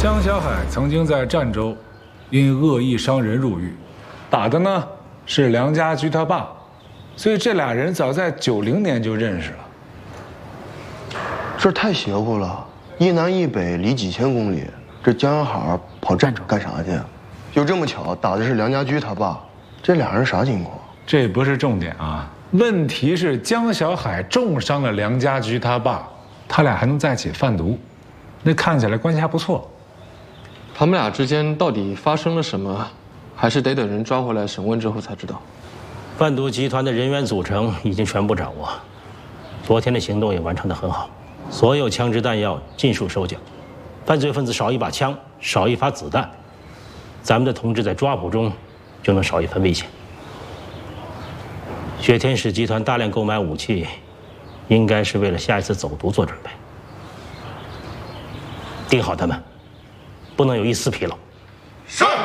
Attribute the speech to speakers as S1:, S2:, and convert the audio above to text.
S1: 江小海曾经在儋州因恶意伤人入狱，打的呢是梁家驹他爸，所以这俩人早在90年就认识了。
S2: 这太邪乎了，一南一北离几千公里，这江小海跑儋州干啥去？又这么巧，打的是梁家驹他爸，这俩人啥情况？
S1: 这不是重点啊，问题是江小海重伤了梁家驹他爸，他俩还能在一起贩毒，那看起来关系还不错。
S3: 他们俩之间到底发生了什么，还是得等人抓回来审问之后才知道。
S4: 贩毒集团的人员组成已经全部掌握，昨天的行动也完成得很好，所有枪支弹药尽数收缴，犯罪分子少一把枪，少一发子弹，咱们的同志在抓捕中就能少一分危险。雪天使集团大量购买武器，应该是为了下一次走读做准备。盯好他们，不能有一丝纰漏。
S5: 是。